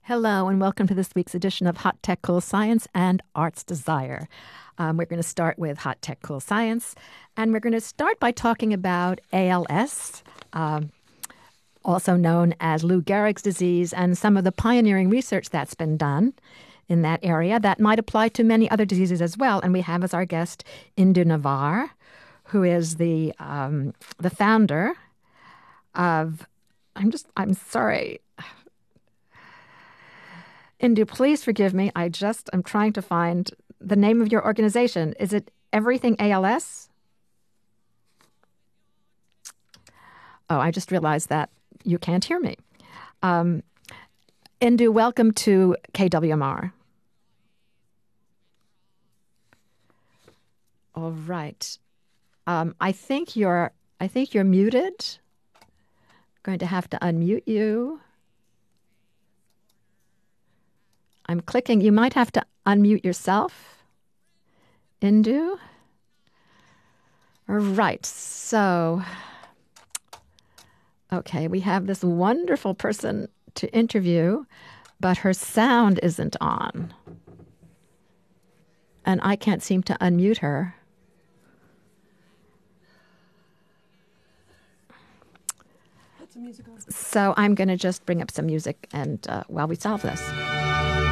Hello, and welcome to this week's edition of Hot Tech Cool Science and Art's Desire. We're going to start with Hot Tech Cool Science, and we're going to start by talking about ALS, also known as Lou Gehrig's disease, and some of the pioneering research that's been done in that area that might apply to many other diseases as well. And we have as our guest Indu Navar, who is the founder of, I'm sorry, Indu, please forgive me. I'm trying to find the name of your organization. Is it Everything ALS? Oh, I just realized that you can't hear me. Indu, welcome to KWMR. All right. I think you're muted. Going to have to unmute you. I'm clicking. You might have to unmute yourself. Indu. All right. So, okay, we have this wonderful person to interview, but her sound isn't on. And I can't seem to unmute her. So I'm going to just bring up some music and while we solve this.